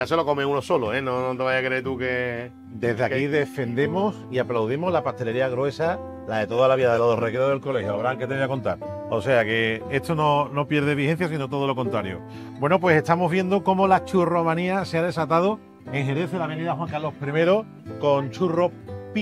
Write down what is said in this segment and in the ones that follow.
se lo come uno solo, ¿eh? No te vayas a creer tú que... Desde aquí defendemos y aplaudimos la pastelería gruesa, la de toda la vida, de los recreos del colegio, Abraham, que te voy a contar. O sea que esto no pierde vigencia, sino todo lo contrario. Bueno, pues estamos viendo cómo la churromanía se ha desatado en Jerez, en la avenida Juan Carlos I, con churro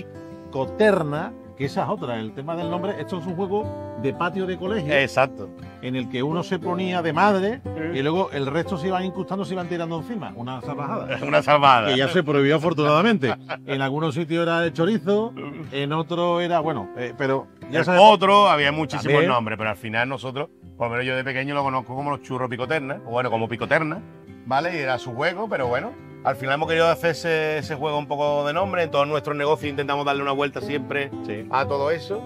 picoterna, que esa es otra, el tema del nombre. Esto es un juego de patio de colegio. Exacto. En el que uno se ponía de madre y luego el resto se iban incrustando, se iban tirando encima. Una salvajada. Una salvada. Que ya se prohibió afortunadamente. En algunos sitios era el chorizo, en otro era, bueno, pero ya sabes. Otro, había muchísimos También. nombres, pero al final nosotros, por lo menos yo de pequeño lo conozco como los churros picoterna, o bueno, como picoterna, ¿vale? Y era su juego, pero bueno, al final hemos querido hacer ese juego un poco de nombre. En todos nuestros negocios intentamos darle una vuelta siempre a todo eso.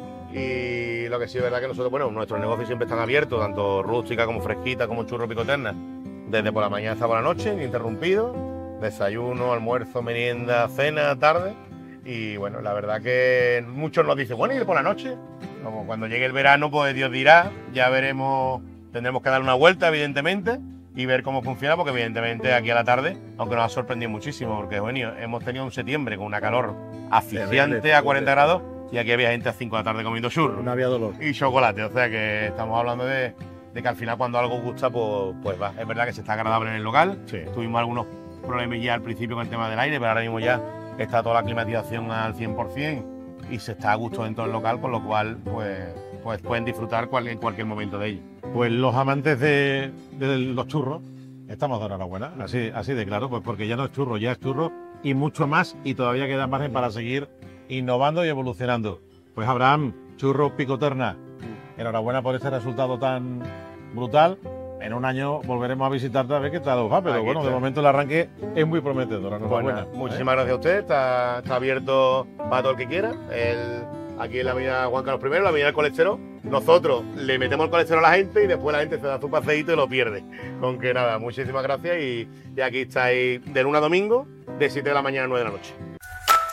Y lo que sí es verdad que nosotros, bueno, nuestros negocios siempre están abiertos, tanto rústica como fresquita, como churro picoterna, desde por la mañana hasta por la noche, ininterrumpido. Desayuno, almuerzo, merienda, cena, tarde. Y bueno, la verdad que muchos nos dicen, bueno, ¿y por la noche? Como cuando llegue el verano, pues Dios dirá, ya veremos, tendremos que dar una vuelta, evidentemente, y ver cómo funciona, porque evidentemente aquí a la tarde, aunque nos ha sorprendido muchísimo, porque bueno, hemos tenido un septiembre con una calor asfixiante a 40 grados, y aquí había gente a 5 de la tarde comiendo churros No había dolor. y chocolate, o sea que estamos hablando de que al final cuando algo gusta, pues va. Es verdad que se está agradable en el local, Sí. tuvimos algunos problemas ya al principio con el tema del aire, pero ahora mismo ya está toda la climatización al 100% y se está a gusto dentro del local, con lo cual pues pueden disfrutar en cualquier momento de ello. Pues los amantes de los churros estamos de enhorabuena, así de claro, pues porque ya no es churro, ya es churro y mucho más, y todavía queda margen para seguir innovando y evolucionando. Pues Abraham, churro picoterna, enhorabuena por este resultado tan brutal. En un año volveremos a visitarte a ver qué tal os va, pero Aquí bueno, está. de momento el arranque es muy prometedor. Enhorabuena. Muchísimas gracias a usted, está abierto para todo el que quiera. Aquí en la avenida Juan Carlos I, la avenida del colesterol, nosotros le metemos el colesterol a la gente y después la gente se da su paseíto y lo pierde. Con que nada, muchísimas gracias y aquí estáis de lunes a domingo, de 7 de la mañana a 9 de la noche.